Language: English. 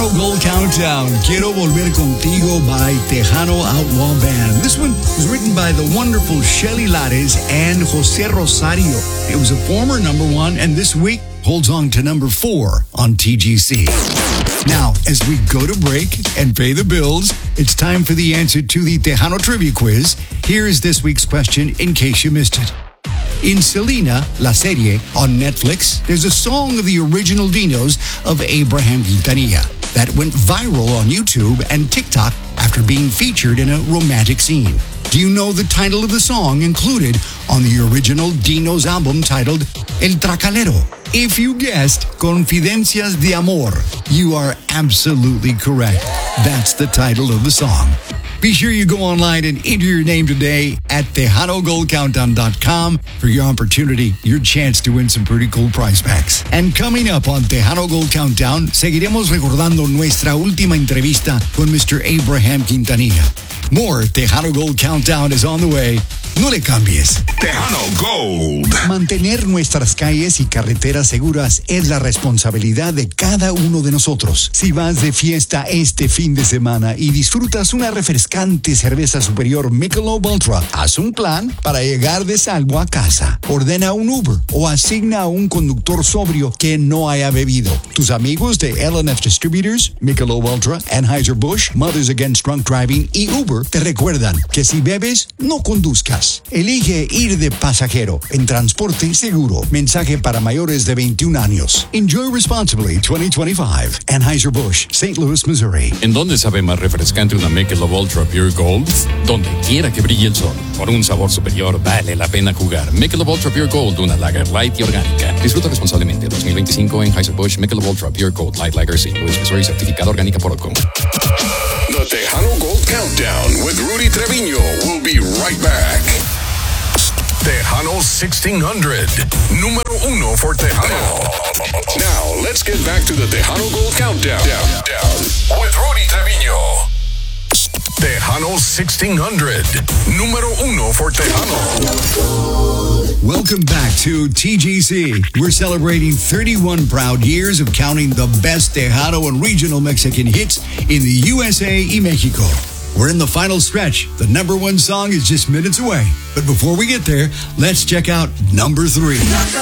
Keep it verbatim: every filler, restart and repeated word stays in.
Tejano Gold Countdown. Quiero Volver Contigo by Tejano Outlaw Band. This one was written by the wonderful Shelly Lares and Jose Rosario. It was a former number one, and this week holds on to number four on T G C. Now, as we go to break and pay the bills, it's time for the answer to the Tejano Trivia Quiz. Here is this week's question in case you missed it. In Selena, La Serie, on Netflix, there's a song of the original Dinos of Abraham Quintanilla that went viral on YouTube and TikTok after being featured in a romantic scene. Do you know the title of the song included on the original Dinos album titled El Tracalero? If you guessed Confidencias de Amor, you are absolutely correct. That's the title of the song. Be sure you go online and enter your name today at Tejano Gold Countdown dot com for your opportunity, your chance to win some pretty cool prize packs. And coming up on Tejano Gold Countdown, seguiremos recordando nuestra última entrevista con Mister Abraham Quintanilla. More Tejano Gold Countdown is on the way. No le cambies. Tejano Gold. Mantener nuestras calles y carreteras seguras es la responsabilidad de cada uno de nosotros. Si vas de fiesta este fin de semana y disfrutas una refrescante cerveza superior Michelob Ultra, haz un plan para llegar de salvo a casa. Ordena un Uber o asigna a un conductor sobrio que no haya bebido. Tus amigos de L and F Distributors, Michelob Ultra, Anheuser-Busch, Mothers Against Drunk Driving y Uber te recuerdan que si bebes, no conduzcas. Elige ir de pasajero en transporte seguro. Mensaje para mayores de veintiún años. Enjoy responsibly twenty twenty-five. Anheuser-Busch, Saint Louis, Missouri. ¿En dónde sabe más refrescante una Michelob Ultra Pure Gold? Donde quiera que brille el sol. Por un sabor superior vale la pena jugar. Michelob Ultra Pure Gold, una lager light y orgánica. Disfruta responsablemente. dos mil veinticinco Anheuser-Busch Michelob Ultra Pure Gold Light Lager, Saint Louis, Missouri, certificado orgánica por Ocon. The Tejano Gold Countdown with Rudy Treviño will be right back. Tejano sixteen hundred, número uno for Tejano. Now, let's get back to the Tejano Gold Countdown down, down, with Rudy Treviño. Tejano sixteen hundred, número uno for Tejano. Welcome back to T G C. We're celebrating thirty-one proud years of counting the best Tejano and regional Mexican hits in the U S A y Mexico. We're in the final stretch. The number one song is just minutes away. But before we get there, let's check out number three. Number